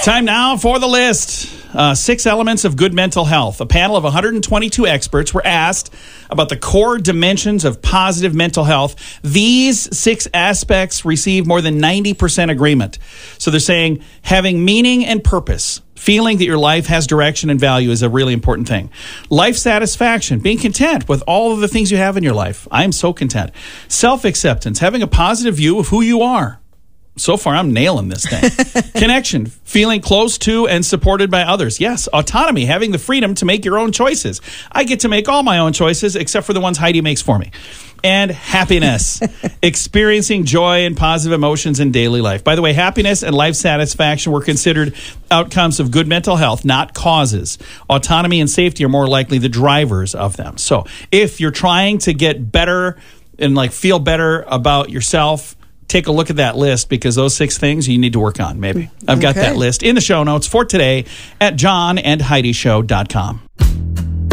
Time now for the list. 6 elements of good mental health. A panel of 122 experts were asked about the core dimensions of positive mental health. These 6 aspects receive more than 90% agreement. So they're saying having meaning and purpose, feeling that your life has direction and value is a really important thing. Life satisfaction, being content with all of the things you have in your life. I am so content. Self-acceptance, having a positive view of who you are. So far, I'm nailing this thing. Connection, feeling close to and supported by others. Yes, autonomy, having the freedom to make your own choices. I get to make all my own choices except for the ones Heidi makes for me. And happiness, experiencing joy and positive emotions in daily life. By the way, happiness and life satisfaction were considered outcomes of good mental health, not causes. Autonomy and safety are more likely the drivers of them. So if you're trying to get better and feel better about yourself, take a look at that list, because those 6 things you need to work on, maybe. I've got that list in the show notes for today at johnandheidishow.com.